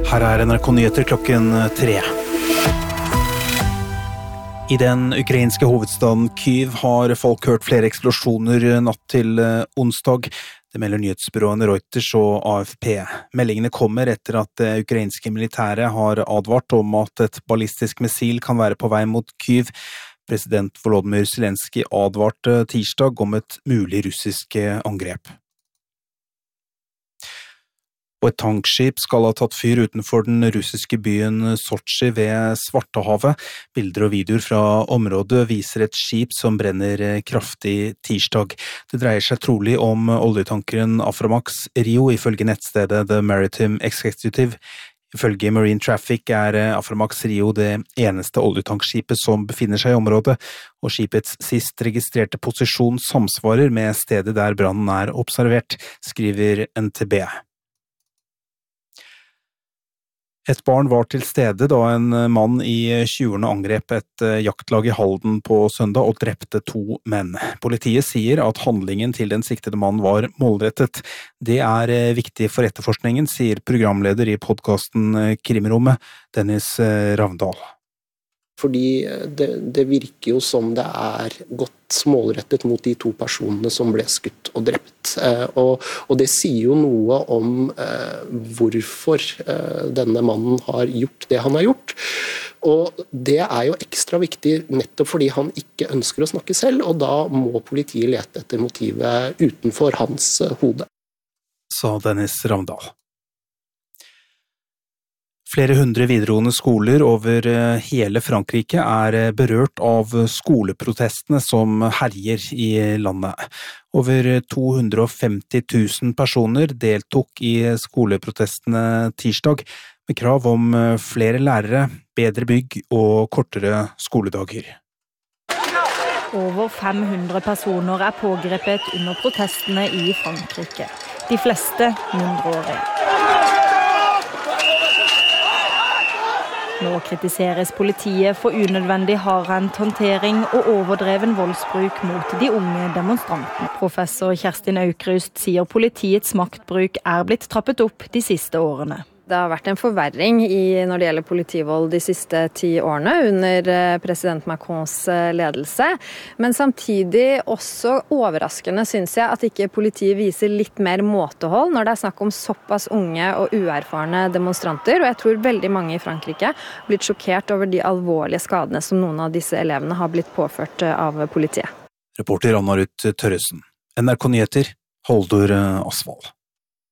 Her NRK Nyheter klokken 3. I den ukrainske hovedstaden Kyiv har folk hørt flere eksplosjoner natt til onsdag. Det melder nyhetsbyråene Reuters og AFP. Meldingene kommer etter at det ukrainske militæret har advart om at et ballistisk missil kan være på vei mot Kyiv. President Volodymyr Zelenskyj advarte tirsdag om et mulig russisk angrep. Og et tankskip skal ha tatt fyr utenfor den russiske byen Sotsji ved Svartehavet. Bilder og videoer fra området viser et skip som brenner kraftig tirsdag. Det dreier seg trolig om oljetankeren Aframax Rio, ifølge nettstedet The Maritime Executive. Ifølge Marine Traffic Aframax Rio det eneste oljetankskipet som befinner seg i området, og skipets sist registrerte posisjon samsvarer med stedet der brannen observert, skriver NTB. Et barn var til stede da en mann i 20-årene angrep et jaktlag i Halden på søndag og drepte 2 menn. Politiet sier at handlingen til den siktede mannen var målrettet. Det viktig for etterforskningen, sier programleder i podcasten Krimrommet, Dennis Ravndal. Fordi det virker jo som det godt målrettet mot de 2 personene som ble skutt og drept. Og det sier jo noe om hvorfor denne mannen har gjort det han har gjort. Og det jo ekstra viktig nettopp fordi han ikke ønsker å snakke selv, og da må politiet lete etter motivet utenfor hans hode. Sa Dennis Ravndal. Flere hundre videregående skoler over hele Frankrike berørt av skoleprotestene som herjer i landet. Over 250 000 personer deltok i skoleprotestene tirsdag, med krav om flere lærere, bedre bygg og kortere skoledager. Over 500 personer pågrepet under protestene i Frankrike. De fleste mindreårige. Nå kritiseres politiet for unødvendig hardhendt håndtering og overdreven voldsbruk mot de unge demonstrantene. Professor Kerstin Aukrust sier politiets maktbruk blitt trappet opp de siste årene. Det har vært en forverring når det gjelder politivold de siste 10 årene under president Macrons ledelse. Men samtidig også overraskende synes jeg at ikke politiet viser litt mer måtehold når det snakk om såpass unge og uerfarne demonstranter. Og jeg tror veldig mange i Frankrike har blitt sjokkert over de alvorlige skadene som noen av disse elevene har blitt påført av politiet. Reporter Anna Ruth Tørresen. NRK Nyheter, Haldor Asvald.